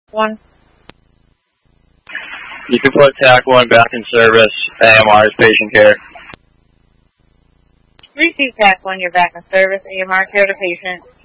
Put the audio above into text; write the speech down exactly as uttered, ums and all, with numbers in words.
One. You can put TAC one back in service. A M R is patient care. Receive TAC one, you're back in service. A M R care to patient.